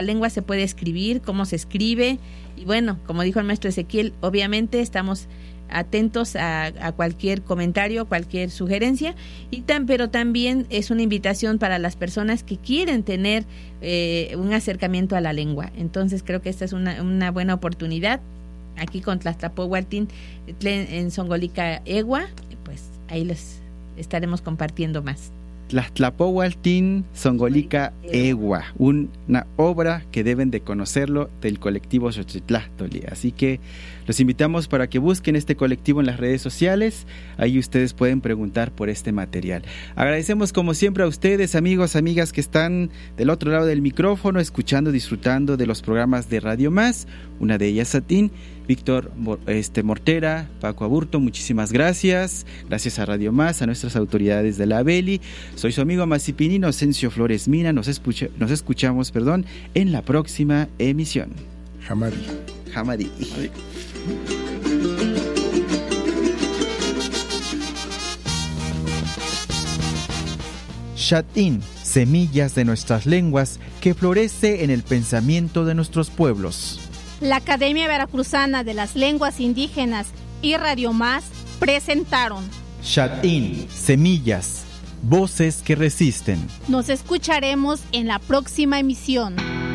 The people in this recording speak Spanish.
La lengua se puede escribir, cómo se escribe, y bueno, como dijo el maestro Ezequiel, obviamente estamos atentos a cualquier comentario, cualquier sugerencia, pero también es una invitación para las personas que quieren tener un acercamiento a la lengua. Entonces creo que esta es una buena oportunidad. Aquí con Tlahtlapohualtin en Songolica Egua, pues ahí les estaremos compartiendo más. Tlahtlapohualtin Songolica Egua, una obra que deben de conocerlo del colectivo Xochitláhtoli. Así que los invitamos para que busquen este colectivo en las redes sociales. Ahí ustedes pueden preguntar por este material. Agradecemos como siempre a ustedes, amigos, amigas que están del otro lado del micrófono, escuchando, disfrutando de los programas de Radio Más. Una de ellas Satín, Víctor Mortera, Paco Aburto, muchísimas gracias. Gracias a Radio Más, a nuestras autoridades de la ABELI. Soy su amigo Mazipini Inocencio Flores Mina. Nos escuchamos en la próxima emisión. Hamadi. Xatín, semillas de nuestras lenguas que florece en el pensamiento de nuestros pueblos. La Academia Veracruzana de las Lenguas Indígenas y Radio Más presentaron Xatín, semillas, voces que resisten. Nos escucharemos en la próxima emisión.